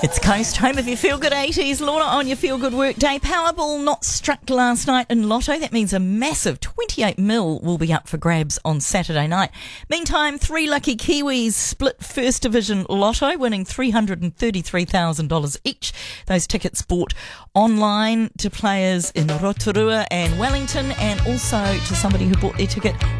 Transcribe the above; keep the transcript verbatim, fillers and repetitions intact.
It's Coast, home of your feel-good eighties. Lorna on your feel-good workday. Powerball not struck last night in Lotto. That means a massive twenty-eight mil will be up for grabs on Saturday night. Meantime, three lucky Kiwis split First Division Lotto, winning three hundred thirty-three thousand dollars each. Those tickets bought online to players in Rotorua and Wellington, and also to somebody who bought their ticket